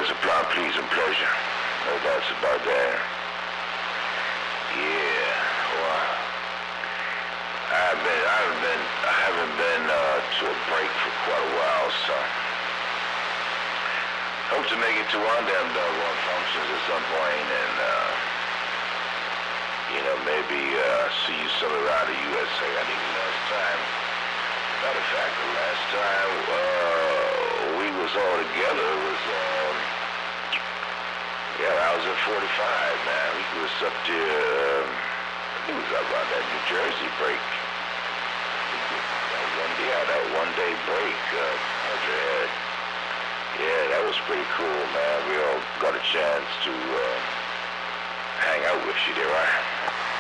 is upon please and pleasure. No doubts about that. Yeah, well, I haven't been to a break for quite a while, so hope to make it to one of them doggone functions at some point, and maybe see you somewhere around the USA. I think the last time, matter of fact, the last time we was all together was I was at 45, man. We was up there. I think it was up around that New Jersey break. That one day break. Yeah, that was pretty cool, man. We all got a chance to hang out with you there, right?